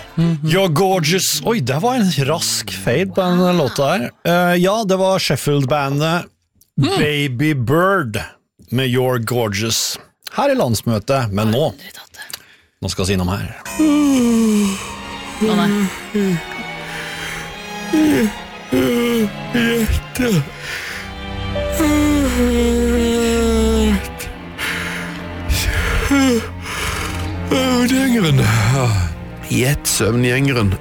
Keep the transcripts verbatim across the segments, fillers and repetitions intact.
You're gorgeous. Oi, det var en rask fade på den låta her. Uh, ja, det var Sheffield-bandet mm. Baby Bird med You're Gorgeous. Her i landsmøtet, men nå Nå skal jeg si noe her. Å nei. Hjerte. Søvngjengeren. Gjett søvngjengeren.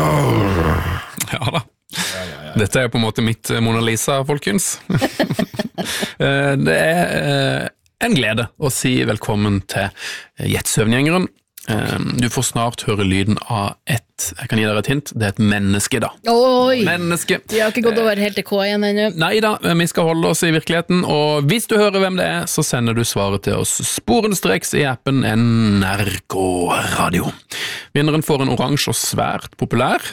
Ja da. Dette er på en måte mitt Mona Lisa, folkens. Det er en glede å si velkommen til Gjett søvngjengeren. Du får snart høre lyden av et, jeg kan gi dere et hint, det er et menneske da. Oi! Menneske. Vi har ikke gått over helt til K igjen ennå. Neida, vi skal holde oss i virkeligheten, og hvis du hører hvem det er, så sender du svaret til oss sporenstreks i appen N R K Radio. Vinneren får en oransje og svært populær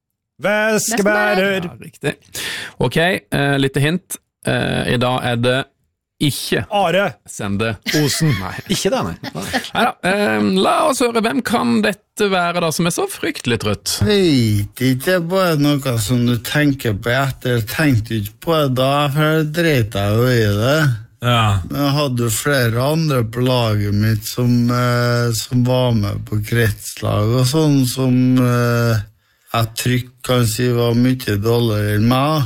Veskebærer. Ja, riktig. Ok, eh, litt hint. Eh, I dag er det ikke Are Sende Osen. Nei. Ikke det, nei. Neida, eh, la oss høre, hvem kan dette være da som er så fryktelig trøtt? Vet ikke, bare noe som du tenker på etter. Jeg tenkte ikke på det da, for jeg dreit jeg jo i det. Ja. Men jeg hadde jo flere andre på laget mitt som, eh, som var med på kretslag og sånn, som eh, jeg trygt kan si var mye dårligere enn meg.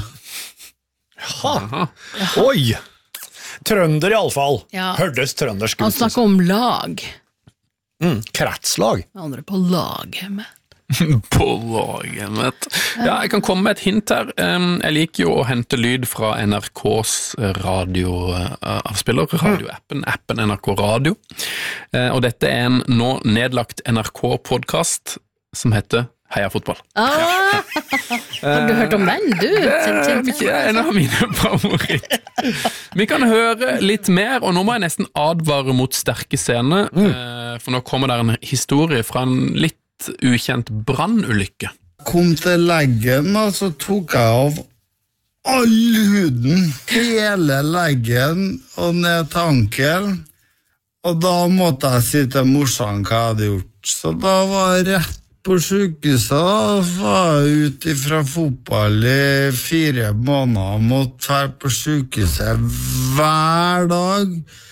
Jaha. Oi! Trønder i alle fall. Ja. Hørtes trøndersk ut. Han snakker om lag. Mm, kretslag. Andre på laget med. På laget, vet du. Ja, jeg kan komme med et hint her. Jeg liker jo å hente lyd fra N R K's radioavspiller, radioappen, appen N R K Radio. Og dette er en nå nedlagt N R K-podcast som heter Heia fotball. Ah, har du hørt om den, du? Det er en av mine favoritter. Vi kan høre litt mer, og nå må jeg nesten advare mot sterke scener, mm. for nå kommer der en historie fra en litt ukjent brannulykke. Kom til leggen, og så tok jeg av all huden, hele leggen, og ned til ankelen, og da måtte jeg si til morsan hva jeg hadde gjort. Så da var jeg rett på sykehuset, var jeg ute fra fotball i fire måneder, måtte være på sykehuset hver dag.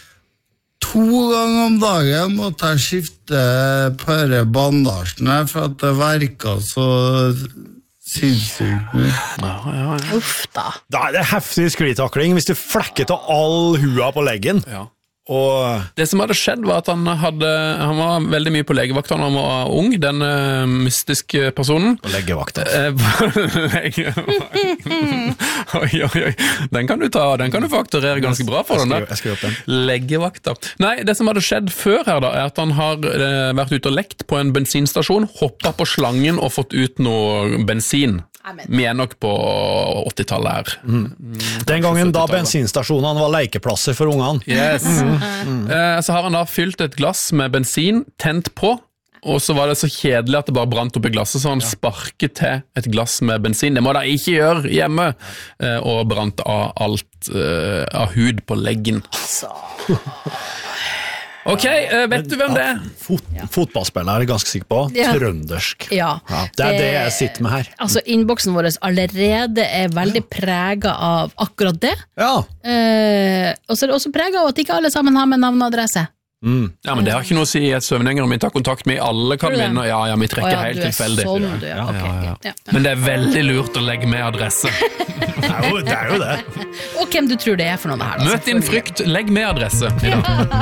To ganger om dagen måtte jeg skifte på denne bandasjen her, for at det verket så sinnssykt mye. Ja, ja, ja. Uff da. Da er det heftig sklitakling hvis du flekker til all hua på leggen. Ja. Og det som hadde skjedd var at han, hadde, han var veldig mye på legevakt da han var ung, den uh, mystiske personen. På legevakt. Uh, på legevakt. Oi, oi, oi. Den kan du ta, den kan du fakturere ganske bra for den der. Jeg skriver opp den. Legevakt da. Nei, det som hadde skjedd før her da, er at han har uh, vært ute og lekt på en bensinstasjon, hoppet på slangen og fått ut noe bensin. Vi er nok på åttitallet her. Mm. Den gangen da bensinstasjonene var lekeplasser for ungene. Yes. Mm. Mm. Eh, så har han da fylt et glass med bensin, tent på, og så var det så kjedelig at det bare brant opp i glasset, så han ja. sparket til et glass med bensin. Det må da ikke gjøre hjemme. Eh, og brant av alt eh, av hud på leggen. Så... Ok, uh, vet du hvem det er? Fot fotballspiller er jeg ganske sikker på. Ja. Trøndersk. Ja. Ja, det er det jeg sitter med her. Altså, innboksen vår allerede er veldig preget av akkurat det. Ja. Uh, og så er det også preget av at ikke alle sammen har med navn og adresse. Mm. Ja, men det har ikke noe å si i et søvnhenger, vi tar kontakt med alle kan vinne. Ja, ja, vi trekker oh, ja, helt tilfeldig. Sånn, du, ja. Ja, okay, ja, ja. Ja, ja. Men det er veldig lurt å legge med adresse. det, er jo, det er jo det. Og hvem du tror det er for noe det her. Møt din frykt, legg med adresse. Ja.